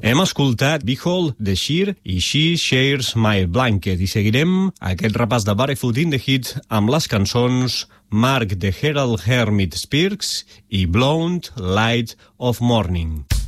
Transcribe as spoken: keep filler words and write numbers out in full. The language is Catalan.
Hem escoltat Behold the Sheer i She Shares My Blanket i seguirem aquest repàs de Barefoot in the Heat amb les cançons Mark the Herald Hermit Spears i Blonde Light of Morning.